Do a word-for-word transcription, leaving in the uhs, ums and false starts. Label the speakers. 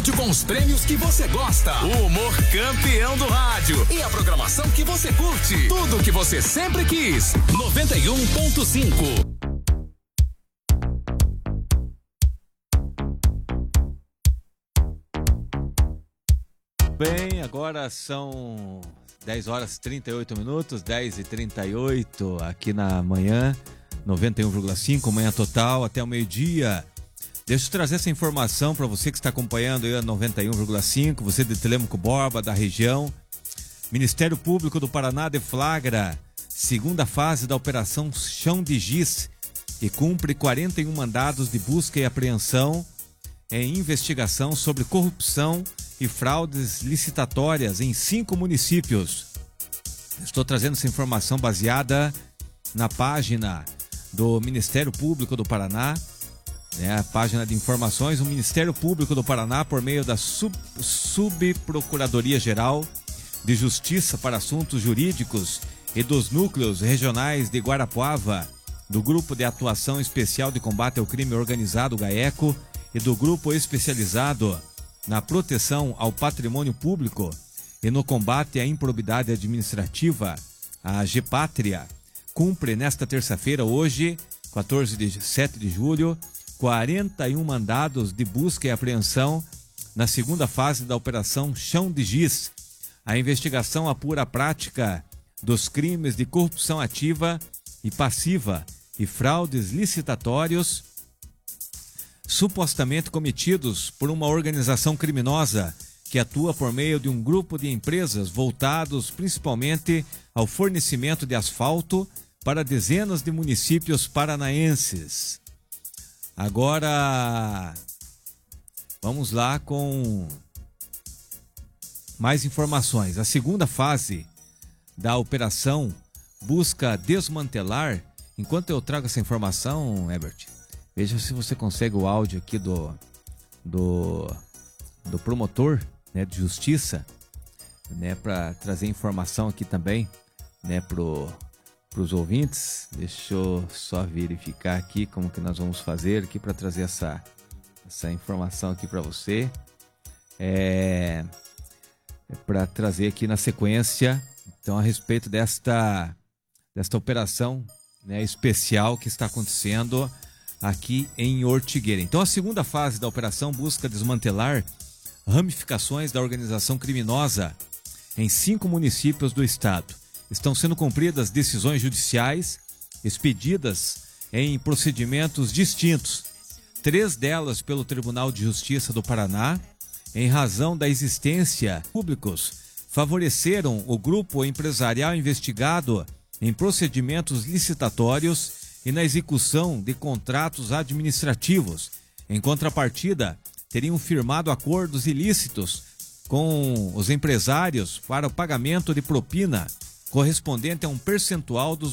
Speaker 1: rádio com os prêmios que você gosta. O humor campeão do rádio. E a programação que você curte. Tudo que você sempre quis. noventa e um ponto cinco.
Speaker 2: Bem, agora são dez horas e trinta e oito minutos, dez e trinta e oito aqui na manhã, noventa e um vírgula cinco, manhã total, até o meio-dia. Deixa eu trazer essa informação para você que está acompanhando aí a noventa e um vírgula cinco, você de Telêmaco Borba, da região. Ministério Público do Paraná deflagra segunda fase da Operação Chão de Giz e cumpre quarenta e um mandados de busca e apreensão em investigação sobre corrupção e fraudes licitatórias em cinco municípios. Estou trazendo essa informação baseada na página do Ministério Público do Paraná, né, a página de informações. O Ministério Público do Paraná, por meio da Sub, Subprocuradoria-Geral de Justiça para Assuntos Jurídicos e dos Núcleos Regionais de Guarapuava, do Grupo de Atuação Especial de Combate ao Crime Organizado, GAECO, e do Grupo Especializado na Proteção ao Patrimônio Público e no Combate à Improbidade Administrativa, a GEPátria, cumpre nesta terça-feira, hoje, quatorze de sete de julho, quarenta e um mandados de busca e apreensão na segunda fase da Operação Chão de Giz. A investigação apura a prática dos crimes de corrupção ativa e passiva e fraudes licitatórios supostamente cometidos por uma organização criminosa que atua por meio de um grupo de empresas voltados principalmente ao fornecimento de asfalto para dezenas de municípios paranaenses. Agora, vamos lá com mais informações. A segunda fase da operação busca desmantelar. Enquanto eu trago essa informação, Herbert, veja se você consegue o áudio aqui do, do, do promotor, né, de justiça, né, para trazer informação aqui também, né, pro para os ouvintes. Deixa eu só verificar aqui como que nós vamos fazer aqui para trazer essa, essa informação aqui para você. É, é para trazer aqui na sequência, então, a respeito desta, desta operação, né, especial que está acontecendo aqui em Ortigueira. Então, a segunda fase da operação busca desmantelar ramificações da organização criminosa em cinco municípios do estado. Estão sendo cumpridas decisões judiciais expedidas em procedimentos distintos. Três delas pelo Tribunal de Justiça do Paraná, em razão da existência públicos, favoreceram o grupo empresarial investigado em procedimentos licitatórios e na execução de contratos administrativos. Em contrapartida, teriam firmado acordos ilícitos com os empresários para o pagamento de propina correspondente a um percentual dos